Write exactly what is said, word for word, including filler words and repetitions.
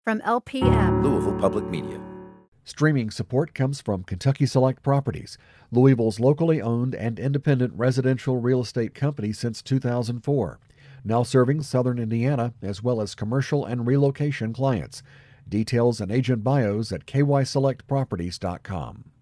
from L P M. Louisville Public Media. Streaming support comes from Kentucky Select Properties, Louisville's locally owned and independent residential real estate company since two thousand four, now serving southern Indiana as well as commercial and relocation clients. Details and agent bios at k y select properties dot com.